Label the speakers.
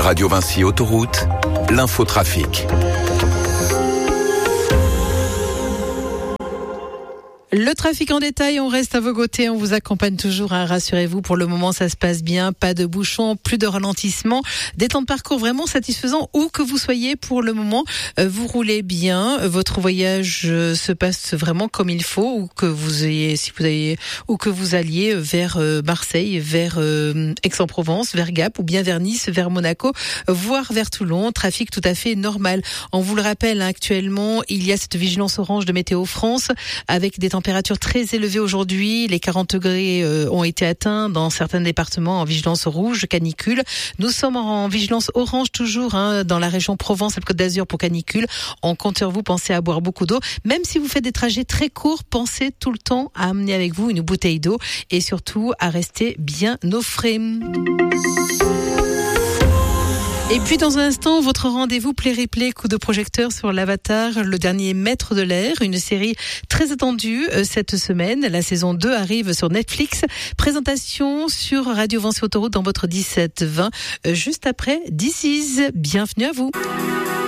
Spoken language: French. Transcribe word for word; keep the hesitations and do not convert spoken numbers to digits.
Speaker 1: Radio Vinci Autoroute, l'infotrafic.
Speaker 2: Le trafic en détail, on reste à vos côtés, on vous accompagne toujours, hein, rassurez-vous, pour le moment ça se passe bien, pas de bouchons, plus de ralentissement, des temps de parcours vraiment satisfaisants où que vous soyez pour le moment, euh, vous roulez bien, votre voyage euh, se passe vraiment comme il faut, ou que vous ayez, si vous ayez, ou que vous alliez vers euh, Marseille, vers euh, Aix-en-Provence, vers Gap, ou bien vers Nice, vers Monaco, voire vers Toulon, trafic tout à fait normal. On vous le rappelle, hein, actuellement, il y a cette vigilance orange de Météo France avec des températures très élevées aujourd'hui. Les quarante degrés euh, ont été atteints dans certains départements en vigilance rouge, canicule. Nous sommes en vigilance orange toujours hein, dans la région Provence-Alpes-Côte d'Azur pour canicule. On compte sur vous, pensez à boire beaucoup d'eau. Même si vous faites des trajets très courts, pensez tout le temps à amener avec vous une bouteille d'eau et surtout à rester bien au frais. Et puis dans un instant, votre rendez-vous Play-Replay, coup de projecteur sur l'Avatar, le dernier maître de l'air, une série très attendue euh, cette semaine. La saison deux arrive sur Netflix. Présentation sur Radio Vinci Autoroute dans votre dix-sept vingt, euh, juste après This Is. Bienvenue à vous.